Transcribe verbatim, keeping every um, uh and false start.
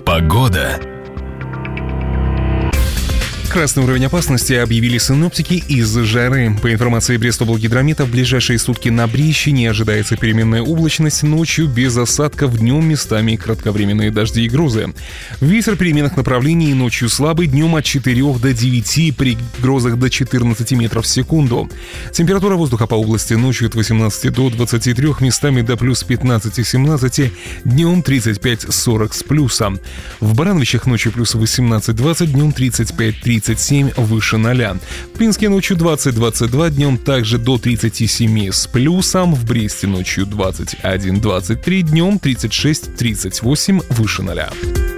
Погода. Красный уровень опасности объявили синоптики из-за жары. По информации Брестоблгидромета, в ближайшие сутки на Брещине ожидается переменная облачность, ночью без осадков, днем местами кратковременные дожди и грозы. Ветер переменных направлений, ночью слабый, днем от четырёх до девяти, при грозах до четырнадцати метров в секунду. Температура воздуха по области ночью от восемнадцати до двадцати трёх, местами до плюс пятнадцати-семнадцати, днем тридцать пять сорок с плюсом. В Барановичах ночью плюс восемнадцать-двадцать, днем тридцать пять-тридцать семь выше ноля. В Пинске ночью двадцать-двадцать два, днем также до тридцати семи с плюсом. В Бресте ночью двадцать один-двадцать три, днем тридцать шесть-тридцать восемь выше ноля.